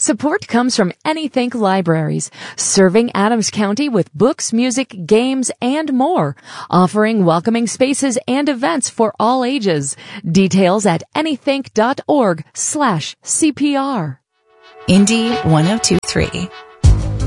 Support comes from Anythink Libraries, serving Adams County with books, music, games, and more, offering welcoming spaces and events for all ages. Details at anythink.org/CPR. Indy 102.3.